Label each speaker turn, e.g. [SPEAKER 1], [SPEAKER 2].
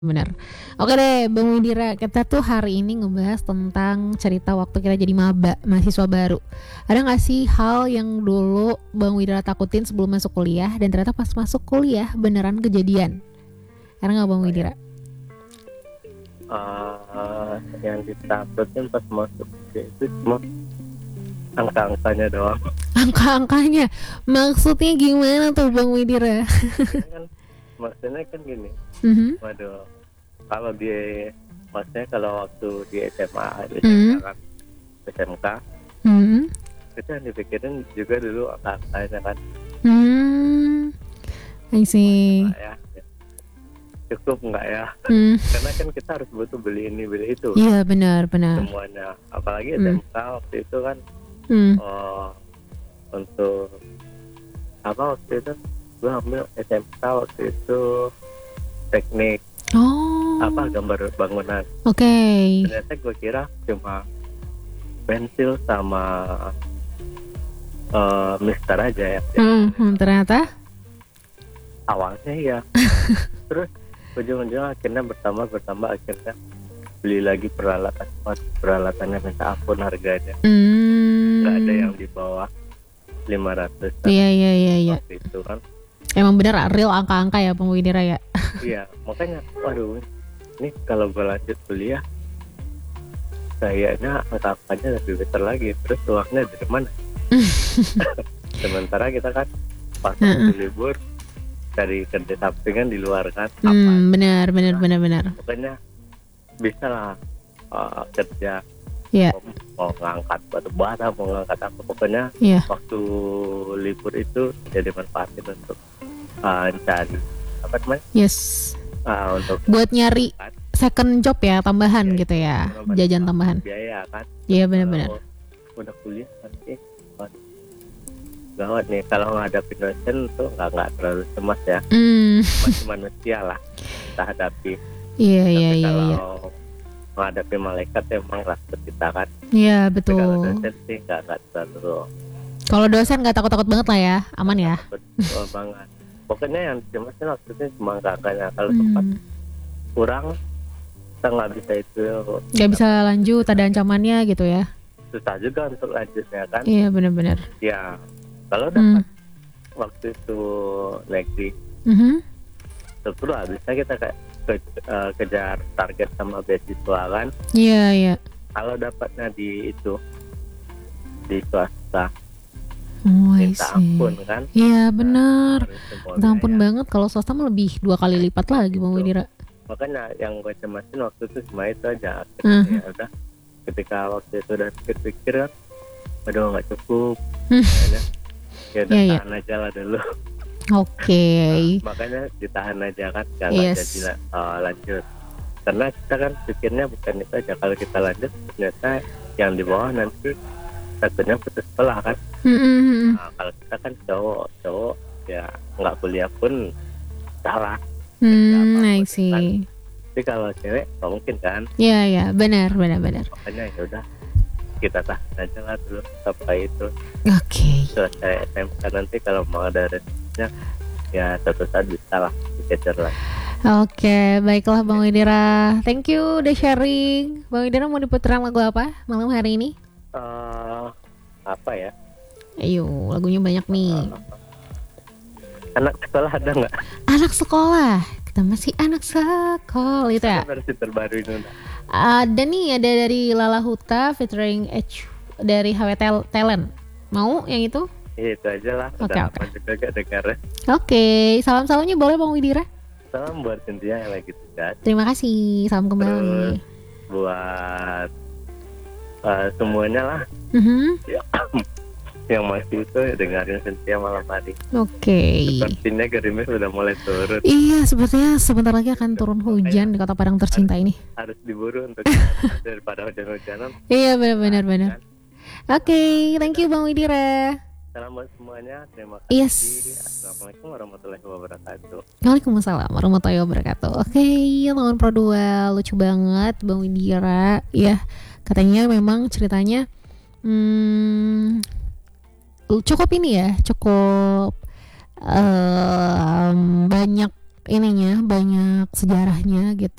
[SPEAKER 1] Bener. Oke deh, Bang Widira, kita tuh hari ini ngebahas tentang cerita waktu kita jadi maba, mahasiswa baru. Ada gak sih hal yang dulu Bang Widira takutin sebelum masuk kuliah dan ternyata pas masuk kuliah beneran kejadian? Karena gak Bang
[SPEAKER 2] Apa ya?
[SPEAKER 1] Widira?
[SPEAKER 2] Yang ditakutin pas masuk itu cuma angka-angkanya doang.
[SPEAKER 1] Angka-angkanya, maksudnya gimana tuh Bang Widira?
[SPEAKER 2] Ini kan maksudnya kan gini,
[SPEAKER 1] Mhm.
[SPEAKER 2] waduh, kalau di maksudnya kalau waktu di SMA, di
[SPEAKER 1] Mhm.
[SPEAKER 2] SMK kan, SMK
[SPEAKER 1] Mhm.
[SPEAKER 2] itu yang dipikirin juga dulu angka-angkanya kan,
[SPEAKER 1] Hmm, I see.
[SPEAKER 2] nggak ya, cukup nggak ya?
[SPEAKER 1] Hmm.
[SPEAKER 2] Karena kan kita harus butuh beli ini beli itu
[SPEAKER 1] Iya benar-benar.
[SPEAKER 2] semuanya. Apalagi SMK waktu itu kan,
[SPEAKER 1] Hmm.
[SPEAKER 2] oh, untuk apa waktu itu gue ambil SMK waktu itu teknik
[SPEAKER 1] Oh.
[SPEAKER 2] apa gambar bangunan.
[SPEAKER 1] Oke.
[SPEAKER 2] Ternyata gue kira cuma pensil sama mister aja ya.
[SPEAKER 1] Ternyata.
[SPEAKER 2] Awalnya ya. Terus ujung-ujungnya akhirnya bertambah akhirnya beli lagi peralatannya minta ampun harganya. Nggak ada yang di bawah 500
[SPEAKER 1] Iya.
[SPEAKER 2] waktu itu kan.
[SPEAKER 1] Emang bener real angka-angka ya Bang Widira ya.
[SPEAKER 2] Iya, makanya waduh, ini kalau gue lanjut kuliah kayaknya angka-angkanya lebih besar lagi. Terus uangnya dari mana? Sementara kita kan pas waktu libur cari kerja sampingan di luar kan.
[SPEAKER 1] Benar.
[SPEAKER 2] Pokoknya bisa lah kerja.
[SPEAKER 1] Iya.
[SPEAKER 2] Mau ngangkat batu bara, mau ngangkat apa, pokoknya
[SPEAKER 1] Iya.
[SPEAKER 2] waktu libur itu jadi manfaatin untuk cari apa namanya,
[SPEAKER 1] Yes.
[SPEAKER 2] untuk
[SPEAKER 1] Buat nyari second job ya, tambahan gitu ya. Jajan tambahan.
[SPEAKER 2] biaya kan.
[SPEAKER 1] Iya benar.
[SPEAKER 2] Kalau udah kuliah nanti gawat nih kalau ngadapin dosen tuh nggak terlalu cemas ya, masih manusia lah kita hadapi.
[SPEAKER 1] Iya.
[SPEAKER 2] Kalau menghadapi malaikat emang rasa kita kan.
[SPEAKER 1] Iya
[SPEAKER 2] Tapi
[SPEAKER 1] betul.
[SPEAKER 2] kalau dosen sih nggak terlalu.
[SPEAKER 1] Kalau dosen nggak takut-takut banget lah ya, aman ya.
[SPEAKER 2] Betul banget. Pokoknya yang cemasnya waktu itu cuma kakaknya. Kalau sempat kurang kita nggak bisa itu.
[SPEAKER 1] Nggak bisa lanjut, ada ancamannya gitu ya.
[SPEAKER 2] Susah juga untuk lanjutnya kan.
[SPEAKER 1] Iya benar.
[SPEAKER 2] Ya kalau dapat waktu itu negeri itu lah bisa kita kayak kejar target sama beasiswa kan.
[SPEAKER 1] Iya.
[SPEAKER 2] Kalau dapatnya di itu di swasta
[SPEAKER 1] Oh,
[SPEAKER 2] minta ampun kan.
[SPEAKER 1] Iya benar.
[SPEAKER 2] Nah,
[SPEAKER 1] Minta ampun banget, kalau swasta mah lebih 2 kali lipat lagi Bang Widira.
[SPEAKER 2] Makanya yang gue cemasin waktu itu cuma itu aja. Ya udah, ketika waktu itu udah pikir-pikir kan, aduh nggak cukup. Ya udah tahan aja lah dulu.
[SPEAKER 1] Oke.
[SPEAKER 2] Makanya ditahan aja kan, nggak
[SPEAKER 1] Yes.
[SPEAKER 2] jadi lanjut. Karena kita kan pikirnya bukan itu aja, kalau kita lanjut ternyata yang di bawah nanti satunya putus sekolah kan. Nah, kalau kita kan cowok ya nggak kuliah pun salah.
[SPEAKER 1] I see.
[SPEAKER 2] Kan. Tapi kalau cewek nggak mungkin kan.
[SPEAKER 1] Iya, benar.
[SPEAKER 2] Makanya ya udah kita tahan aja lah dulu sampai itu
[SPEAKER 1] Oke.
[SPEAKER 2] selesai SMK. Nanti kalau mau ada resikonya ya satu saat bisa lah dikejar lah.
[SPEAKER 1] Oke, baiklah Bang Widira. Thank you udah sharing. Bang Widira mau diputerin lagu apa malam hari ini?
[SPEAKER 2] Apa ya?
[SPEAKER 1] Ayo, lagunya banyak nih.
[SPEAKER 2] Anak sekolah ada nggak?
[SPEAKER 1] Anak sekolah. Kita masih anak sekolah itu ya.
[SPEAKER 2] Versi terbaru ini udah.
[SPEAKER 1] Ada nih, ada dari Lala Huta featuring H dari HW Talent. Mau yang itu?
[SPEAKER 2] Iya itu aja lah.
[SPEAKER 1] Oke.
[SPEAKER 2] Udah lama juga gak dengar.
[SPEAKER 1] Oke, salam-salamnya boleh Bang Widira?
[SPEAKER 2] Salam buat Cynthia yang lagi tugas.
[SPEAKER 1] Terima kasih, salam
[SPEAKER 2] Terus
[SPEAKER 1] kembali.
[SPEAKER 2] buat semuanya lah yang masih itu dengerin Cynthia malam hari.
[SPEAKER 1] Oke.
[SPEAKER 2] Sepertinya gerimis sudah mulai turun.
[SPEAKER 1] Iya, sepertinya sebentar lagi akan turun hujan di kota Padang tercinta ini.
[SPEAKER 2] Harus diburu untuk daripada hujan-hujanan.
[SPEAKER 1] Iya, benar. Oke, thank you Bang Widira.
[SPEAKER 2] Salam buat semuanya. Terima kasih.
[SPEAKER 1] Yes.
[SPEAKER 2] Assalamualaikum warahmatullahi wabarakatuh.
[SPEAKER 1] Waalaikumsalam warahmatullahi wabarakatuh. Oke, teman Pro 2, lucu banget Bang Widira. Ya, katanya memang ceritanya cukup ini ya, cukup banyak ininya, banyak sejarahnya gitu.